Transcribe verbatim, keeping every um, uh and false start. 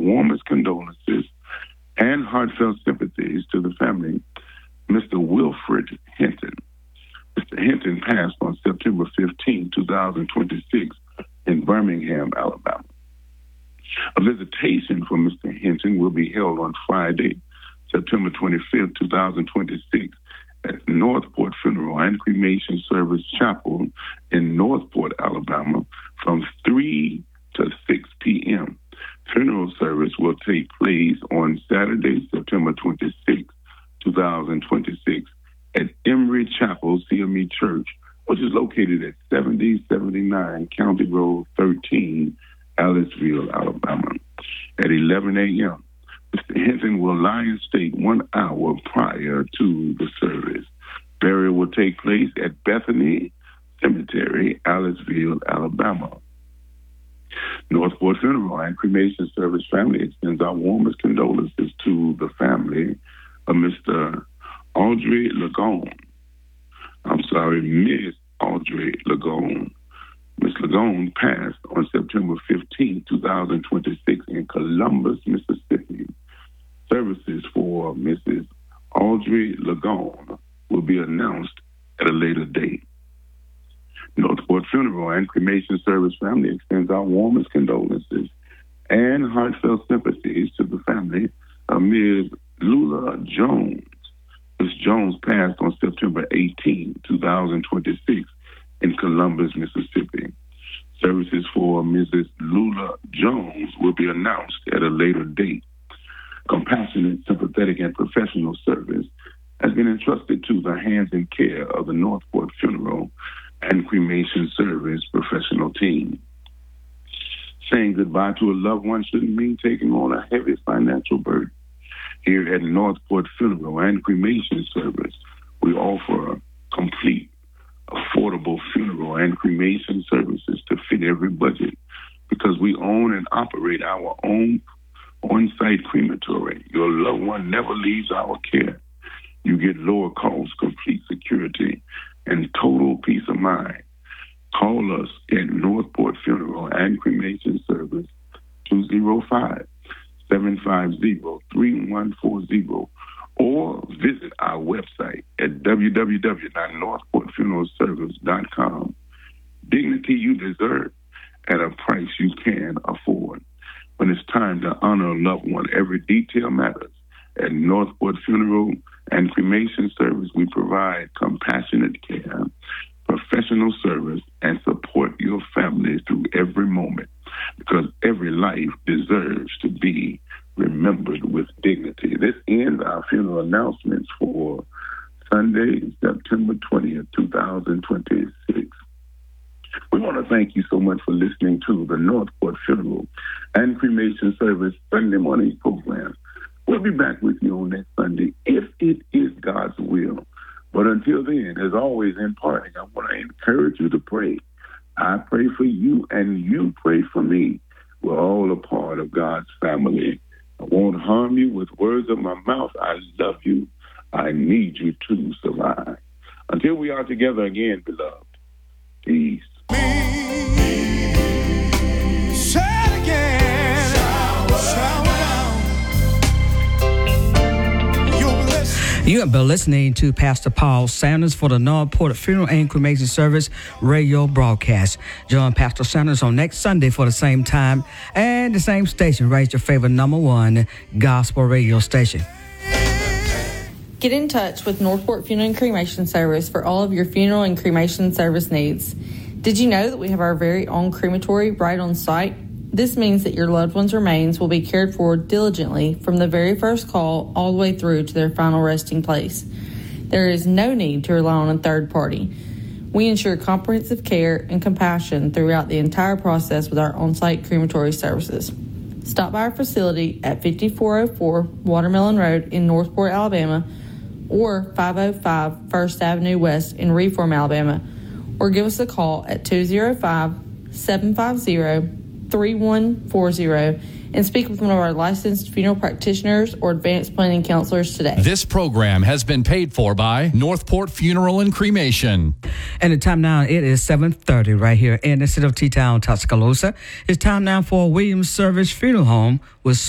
warmest condolences and heartfelt sympathies to the family, Mister Wilfred Hinton. Mister Hinton passed on September fifteenth, twenty twenty-six in Birmingham, Alabama. A visitation for Mister Hinton will be held on Friday, September twenty-fifth, twenty twenty-six at Northport Funeral and Cremation Service Chapel in Northport, Alabama from three to six p.m. Funeral service will take place on Saturday, September twenty-sixth, twenty twenty-six at Emory Chapel C M E Church, which is located at seventy seventy-nine County Road thirteen, Aliceville, Alabama, at eleven a.m. Mister Hinton will lie in state one hour prior to the service. Burial will take place at Bethany Cemetery, Aliceville, Alabama. Northport Funeral and Cremation Service family extends our warmest condolences to the family of Mister Audrey Lagone. I'm sorry, Miss Audrey Lagone. Miss Lagone passed on September fifteenth, twenty twenty-six in Columbus, Mississippi. Services for Missus Audrey Lagone will be announced at a later date. Northport Funeral and Cremation Service family extends our warmest condolences and heartfelt sympathies to the family of Miz Lula Jones. Miz Jones passed on September eighteenth, twenty twenty-six in Columbus, Mississippi. Services for Missus Lula Jones will be announced at a later date. Compassionate, sympathetic, and professional service has been entrusted to the hands and care of the Northport Funeral and Cremation Service professional team. Saying goodbye to a loved one shouldn't mean taking on a heavy financial burden. Here at Northport Funeral and Cremation Service, we offer complete, affordable funeral and cremation services to fit every budget because we own and operate our own on-site crematory. Your loved one never leaves our care. You get lower cost, complete security, and total peace of mind. Call us at Northport Funeral and Cremation Service, two oh five, seven five zero, three one four zero, or visit our website at w w w dot northport funeral service dot com. Dignity you deserve at a price you can afford. When it's time to honor a loved one, every detail matters. At Northport Funeral and Cremation Service, we provide compassionate care, professional service, and support your family through every moment because every life deserves to be remembered with dignity. This ends our funeral announcements for Sunday, September twentieth, twenty twenty-six. We want to thank you so much for listening to the Northport Funeral and Cremation Service Sunday morning program. We'll be back with you on next Sunday if it is God's will. But until then, as always in parting, I want to encourage you to pray. I pray for you and you pray for me. We're all a part of God's family. I won't harm you with words of my mouth. I love you. I need you to survive. Until we are together again, beloved, peace. You have been listening to Pastor Paul Sanders for the Northport Funeral and Cremation Service radio broadcast. Join Pastor Sanders on next Sunday for the same time and the same station. Raise your favorite number one gospel radio station. Get in touch with Northport Funeral and Cremation Service for all of your funeral and cremation service needs. Did you know that we have our very own crematory right on site? This means that your loved one's remains will be cared for diligently from the very first call all the way through to their final resting place. There is no need to rely on a third party. We ensure comprehensive care and compassion throughout the entire process with our on-site crematory services. Stop by our facility at fifty-four oh four Watermelon Road in Northport, Alabama, or five oh five First Avenue West in Reform, Alabama, or give us a call at two oh five, seven five zero, three one four zero and speak with one of our licensed funeral practitioners or advanced planning counselors today. This program has been paid for by Northport Funeral and Cremation. And the time now, it is seven thirty right here in the city of T-Town, Tuscaloosa. It's time now for Williams Service Funeral Home with